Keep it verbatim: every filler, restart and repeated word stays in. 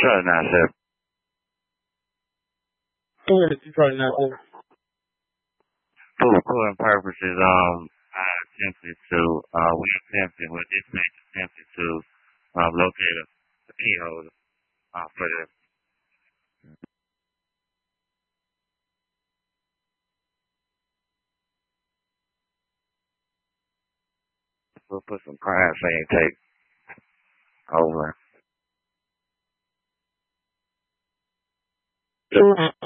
Try to not have. Try to not have. For recording purposes, um, I attempted to, uh, we attempted, well, this match attempted to, um, locate a, a key holder, uh, for the, we'll put some crime scene tape over.